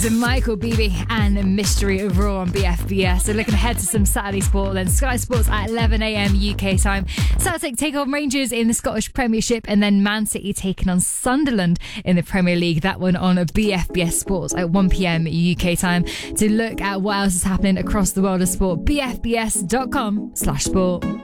is Michael Beebe and Mystery of Raw on BFBS. So looking ahead to some Saturday sport, then Sky Sports at 11 a.m. UK time. Celtic take on Rangers in the Scottish Premiership, and then Man City taking on Sunderland in the Premier League. That one on BFBS Sports at 1 p.m. UK time. To look at what else is happening across the world of sport, bfbs.com/sport.